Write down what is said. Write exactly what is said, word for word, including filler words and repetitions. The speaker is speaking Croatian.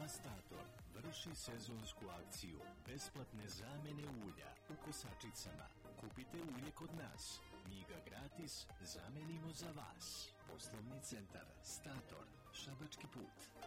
A Stator vrši sezonsku akciju besplatne zamene ulja u kosačicama. Kupite ulje kod nas, mi ga gratis zamenimo za vas. Poslovni centar Stator, Šabački put.